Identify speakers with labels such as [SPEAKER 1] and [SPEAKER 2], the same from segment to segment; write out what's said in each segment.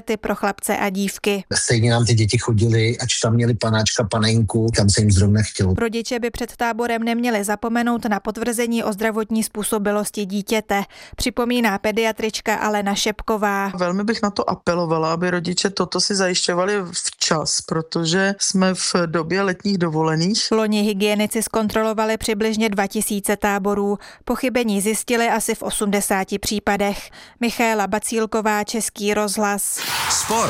[SPEAKER 1] koncerty pro chlapce a dívky.
[SPEAKER 2] Stejně nám ty děti chodili, ač tam měli panáčka, panenku, kam se jim zrovna chtělo.
[SPEAKER 1] Rodiče by před táborem neměli zapomenout na potvrzení o zdravotní způsobilosti dítěte, připomíná pediatrička Alena Šepková.
[SPEAKER 3] Velmi bych na to apelovala, aby rodiče toto si zajišťovali včas, protože jsme v době letních dovolených.
[SPEAKER 1] Loni hygienici zkontrolovali přibližně 2000 táborů. Pochybení zjistili asi v 80 případech. Michaela Bacílková, Český rozhlas.
[SPEAKER 4] Sport.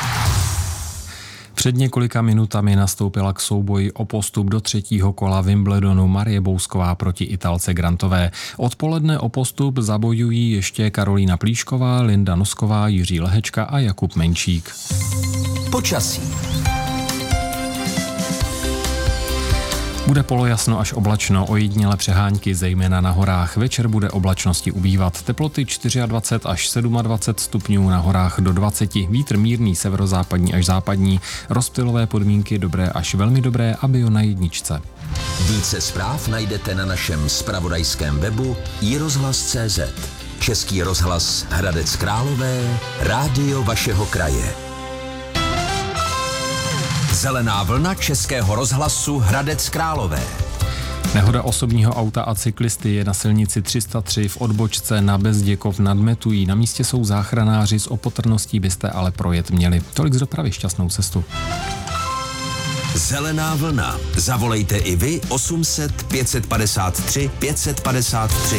[SPEAKER 5] Před několika minutami nastoupila k souboji o postup do 3. kola Wimbledonu Marie Bousková proti Italce Grantové. Odpoledne o postup zabojují ještě Karolína Plíšková, Linda Nosková, Jiří Lehečka a Jakub Menčík.
[SPEAKER 4] Počasí.
[SPEAKER 5] Bude polojasno až oblačno, ojediněle přehánky, zejména na horách. Večer bude oblačnosti ubývat. Teploty 24 až 27 stupňů, na horách do 20. Vítr mírný severozápadní až západní. Rozptylové podmínky dobré až velmi dobré a bio na jedničce.
[SPEAKER 4] Více zpráv najdete na našem zpravodajském webu iRozhlas.cz. Český rozhlas Hradec Králové, rádio vašeho kraje. Zelená vlna Českého rozhlasu Hradec Králové.
[SPEAKER 5] Nehoda osobního auta a cyklisty je na silnici 303 v odbočce na Bezděkov nad Metují. Na místě jsou záchranáři, s opatrností byste ale projet měli. Tolik z dopravy, šťastnou cestu.
[SPEAKER 4] Zelená vlna. Zavolejte i vy 800 553 553.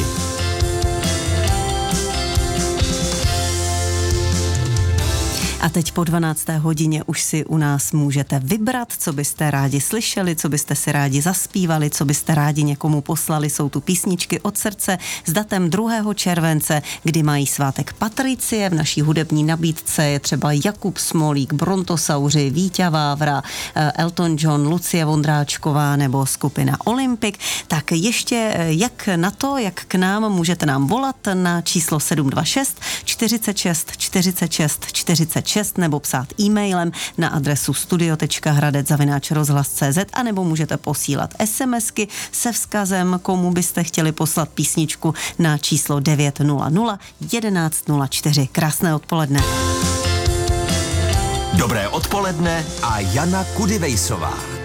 [SPEAKER 6] A teď po 12. hodině už si u nás můžete vybrat, co byste rádi slyšeli, co byste si rádi zaspívali, co byste rádi někomu poslali. Jsou tu písničky od srdce s datem 2. července, kdy mají svátek Patricie. V naší hudební nabídce je třeba Jakub Smolík, Brontosauři, Víťa Vávra, Elton John, Lucie Vondráčková nebo skupina Olympic. Tak ještě jak na to, jak k nám můžete nám volat na číslo 726 46 46 46 nebo psát e-mailem na adresu studio.hradec@rozhlas.cz a nebo můžete posílat SMSky se vzkazem, komu byste chtěli poslat písničku na číslo 900 1104. Krásné odpoledne.
[SPEAKER 4] Dobré odpoledne a Jana Kudivejsová.